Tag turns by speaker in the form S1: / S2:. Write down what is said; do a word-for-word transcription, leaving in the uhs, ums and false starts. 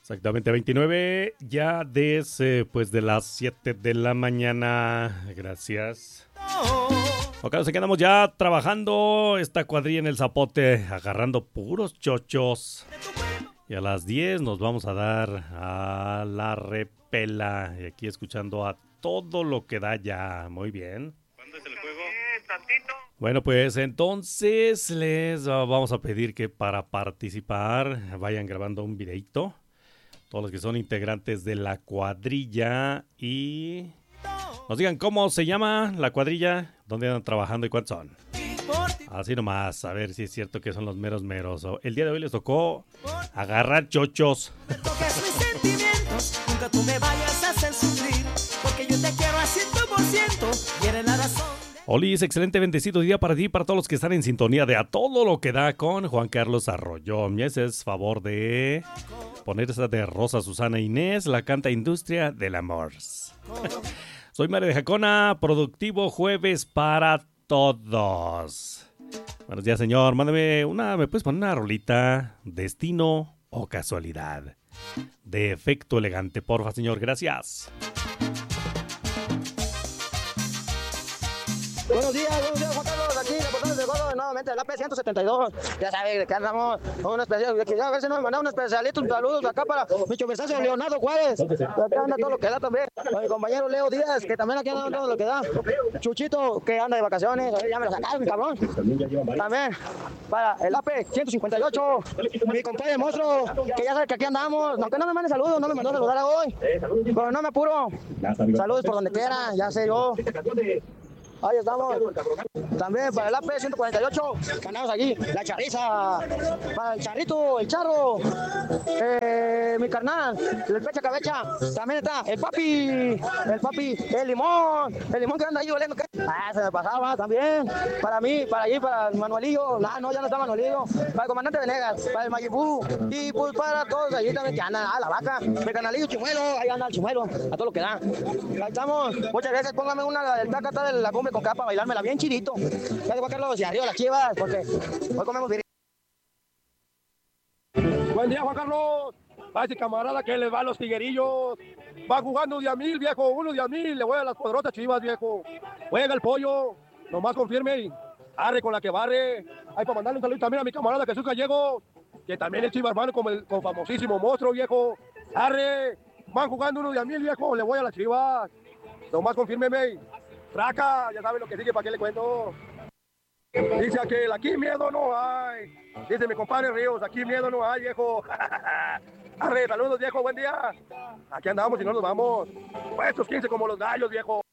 S1: Exactamente, veintinueve ya desde pues de las siete de la mañana. Gracias. Ok, nos quedamos ya trabajando esta cuadrilla en el Zapote, agarrando puros chochos. Y a las diez nos vamos a dar a la repela. Y aquí escuchando a todo lo que da ya. Muy bien.
S2: ¿Cuándo es el juego?
S1: Bueno, pues entonces les vamos a pedir que para participar vayan grabando un videito. Todos los que son integrantes de la cuadrilla y nos digan cómo se llama la cuadrilla, dónde andan trabajando y cuántos son. Así nomás, a ver si es cierto que son los meros meros. El día de hoy les tocó agarrar chochos.
S3: Nunca tú me vayas a hacer sufrir, porque yo te quiero al cien por ciento y eres la razón.
S1: Olis, excelente, bendecido día para ti y para todos los que están en sintonía de A Todo Lo Que Da con Juan Carlos Arroyo. Me haces favor de poner esa de Rosa Susana Inés, la canta Industria del Amor. Soy Mario de Jacona, productivo jueves para todos. Buenos días, señor. Mándame una, ¿me puedes poner una rolita? Destino o casualidad. De efecto elegante, porfa, señor. Gracias.
S4: Buenos días, buenos días, Juan Carlos, aquí, reportando de Gordo, nuevamente, el A P ciento setenta y dos, ya sabes de qué andamos, un especial, a ver si nos mandan un especialito, un saludo acá para mi choversazo Leonardo Juárez, acá anda todo lo que da también, a mi compañero Leo Díaz, que también aquí anda todo lo que da, Chuchito, que anda de vacaciones, ya me lo sacaron, mi cabrón, también, para el A P ciento cincuenta y ocho, mi compadre Monstruo, que ya sabe que aquí andamos, aunque no me mande saludos, no me mandó a saludar hoy, pero no me apuro, saludos por donde quiera, ya sé yo. Ahí estamos. También para el A P ciento cuarenta y ocho, ganamos aquí. La Chariza. Para el Charrito, el Charro. Eh, mi carnal, el Pecha Cabecha. También está el Papi. El Papi, el Limón. El Limón que anda ahí oliendo. Ah, se me pasaba también. Para mí, para allí, para el Manuelillo. Ah, no, ya no está Manuelillo. Para el comandante Venegas. Para el Mayipú. Y pues para todos allí también que andan. Ah, la vaca. Mi carnalillo Chimuelo. Ahí anda el Chimuelo. A todo lo que da. Ahí estamos. Muchas gracias. Póngame una del Tacata de la cumbre con capa, bailármela bien chidito. Ya de Juan Carlos y arriba las Chivas, porque hoy comemos bien.
S5: Buen día, Juan Carlos. A ese camarada que le va a los tiguerillos. Va jugando de a mil, viejo. Uno de a mil. Le voy a las poderosas Chivas, viejo. Juega el pollo. Nomás confirme y arre con la que barre. Hay para mandarle un saludo también a mi camarada Jesús Gallego, que también es Chivas, hermano, con el con famosísimo monstruo, viejo. Arre. Van jugando uno de a mil, viejo. Le voy a las Chivas. Nomás confírmeme. Traca, ya saben lo que sigue, ¿para qué le cuento? Dice aquel, aquí miedo no hay. Dice mi compadre Ríos, aquí miedo no hay, viejo. Arre, saludos, viejo, buen día. Aquí andamos y no nos vamos. Puestos quince como los gallos, viejo.